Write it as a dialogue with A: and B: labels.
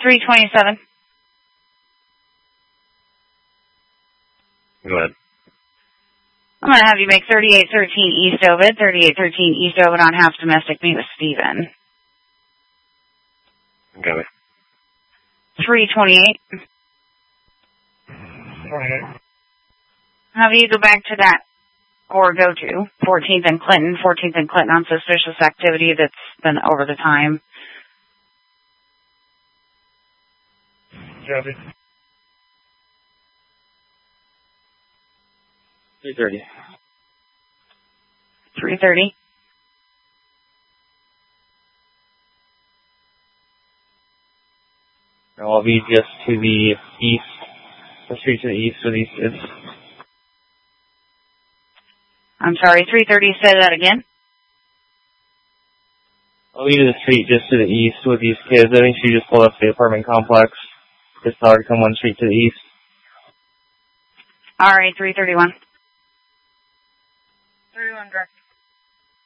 A: 327.
B: Go ahead.
A: I'm going to have you make 3813 East Ovid, 3813 East Ovid on half domestic. Meet with Steven.
B: Got it.
A: 328.
B: 28.
A: Have you go back to that, or go to 14th and Clinton on suspicious activity that's been over the time.
B: Copy. 330.
A: 330.
B: I'll be just to the east, the street to the east with these kids.
A: I'm sorry, 330, say that again?
B: I'll be to the street just to the east with these kids. I think she just pulled up to the apartment complex. Just saw her come one street to the east.
A: Alright, 331. 31 direct.